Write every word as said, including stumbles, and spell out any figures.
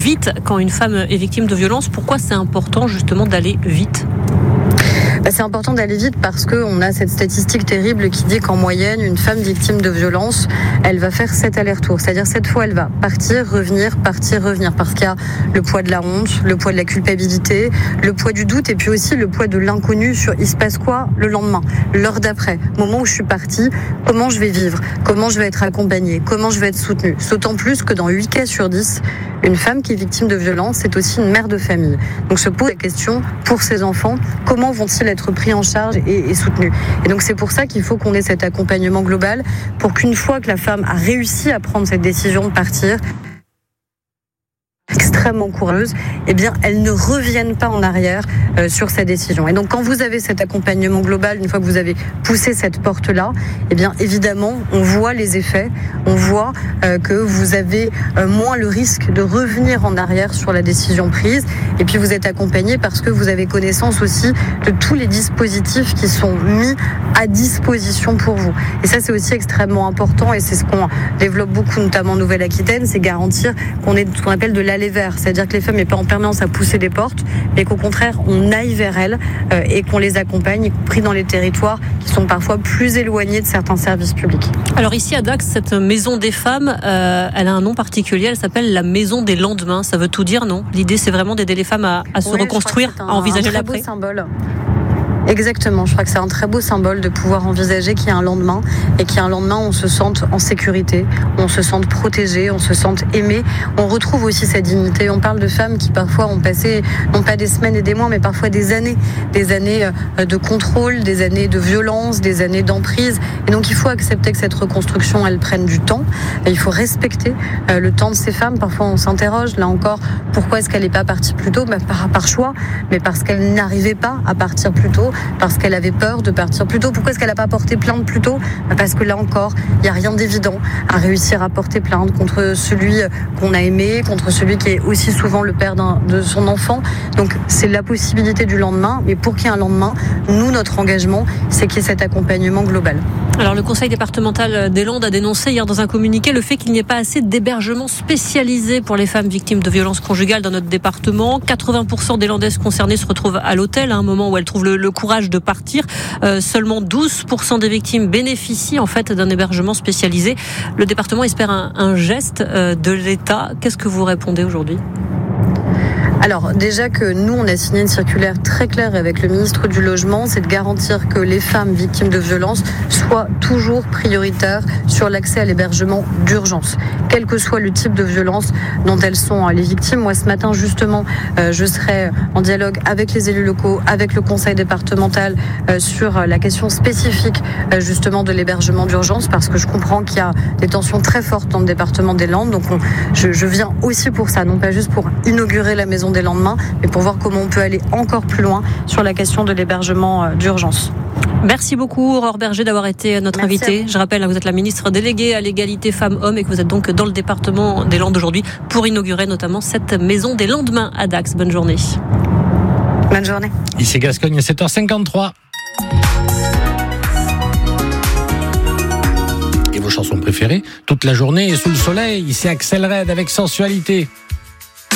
vite quand une femme est victime de violence. Pourquoi c'est important justement d'aller vite ? Bah, c'est important d'aller vite parce qu'on a cette statistique terrible qui dit qu'en moyenne, une femme victime de violence, elle va faire sept allers-retours. C'est-à-dire cette fois, elle va partir, revenir, partir, revenir. Parce qu'il y a le poids de la honte, le poids de la culpabilité, le poids du doute et puis aussi le poids de l'inconnu sur il se passe quoi le lendemain, l'heure d'après, moment où je suis partie, comment je vais vivre, comment je vais être accompagnée, comment je vais être soutenue. D'autant plus que dans huit cas sur dix, une femme qui est victime de violence, c'est aussi une mère de famille. Donc se pose la question pour ses enfants, comment vont-ils être pris en charge et, et soutenus. Et donc c'est pour ça qu'il faut qu'on ait cet accompagnement global pour qu'une fois que la femme a réussi à prendre cette décision de partir, extrêmement courageuse, eh bien, elle ne revienne pas en arrière euh, sur sa décision. Et donc, quand vous avez cet accompagnement global, une fois que vous avez poussé cette porte-là, eh bien, évidemment, on voit les effets, on voit euh, que vous avez euh, moins le risque de revenir en arrière sur la décision prise. Et puis, vous êtes accompagné parce que vous avez connaissance aussi de tous les dispositifs qui sont mis à disposition pour vous. Et ça, c'est aussi extrêmement important et c'est ce qu'on développe beaucoup, notamment en Nouvelle-Aquitaine, c'est garantir qu'on ait ce qu'on appelle de l'aller vers. C'est-à-dire que les femmes n'aient pas en permanence à pousser des portes, mais qu'au contraire, on aille vers elles euh, et qu'on les accompagne, y compris dans les territoires qui sont parfois plus éloignés de certains services publics. Alors ici à Dax, cette maison des femmes, euh, elle a un nom particulier, elle s'appelle la maison des lendemains. Ça veut tout dire, non ? L'idée, c'est vraiment d'aider les femmes à, à se oui, reconstruire, un, à envisager un très l'après. Beau symbole. Exactement, je crois que c'est un très beau symbole de pouvoir envisager qu'il y a un lendemain et qu'il y a un lendemain où on se sente en sécurité, où on se sente protégé, on se sente aimé. On retrouve aussi sa dignité. On parle de femmes qui parfois ont passé, non pas des semaines et des mois, mais parfois des années, des années de contrôle, des années de violence, des années d'emprise. Et donc il faut accepter que cette reconstruction, elle prenne du temps. Et il faut respecter le temps de ces femmes. Parfois on s'interroge, là encore, pourquoi est-ce qu'elle n'est pas partie plus tôt ? Bah, par, par choix, mais parce qu'elle n'arrivait pas à partir plus tôt. Parce qu'elle avait peur de partir plus tôt. Pourquoi est-ce qu'elle n'a pas porté plainte plus tôt ? Parce que là encore, il n'y a rien d'évident à réussir à porter plainte contre celui qu'on a aimé, contre celui qui est aussi souvent le père d'un, de son enfant. Donc c'est la possibilité du lendemain, mais pour qu'il y ait un lendemain, nous, notre engagement, c'est qu'il y ait cet accompagnement global. Alors le conseil départemental des Landes a dénoncé hier dans un communiqué le fait qu'il n'y ait pas assez d'hébergements spécialisés pour les femmes victimes de violences conjugales dans notre département. quatre-vingts pour cent des Landaises concernées se retrouvent à l'hôtel à un moment où elles trouvent le, le courage de partir. Euh, seulement douze pour cent des victimes bénéficient en fait d'un hébergement spécialisé. Le département espère un, un geste euh, de l'État. Qu'est-ce que vous répondez aujourd'hui ? Alors déjà que nous, on a signé une circulaire très claire avec le ministre du Logement, c'est de garantir que les femmes victimes de violences soient toujours prioritaires sur l'accès à l'hébergement d'urgence, quel que soit le type de violence dont elles sont les victimes. Moi, ce matin, justement, euh, je serai en dialogue avec les élus locaux, avec le conseil départemental euh, sur la question spécifique euh, justement de l'hébergement d'urgence, parce que je comprends qu'il y a des tensions très fortes dans le département des Landes. Donc on, je, je viens aussi pour ça, non pas juste pour inaugurer la maison des lendemains, mais pour voir comment on peut aller encore plus loin sur la question de l'hébergement d'urgence. Merci beaucoup Aurore Berger d'avoir été notre Merci invitée. Je rappelle, vous êtes la ministre déléguée à l'égalité femmes-hommes et que vous êtes donc dans le département des Landes aujourd'hui pour inaugurer notamment cette maison des lendemains à Dax. Bonne journée. Bonne journée. Ici Gascogne, sept heures cinquante-trois. Et vos chansons préférées toute la journée et sous le soleil, c'est Axel Red avec Sensualité.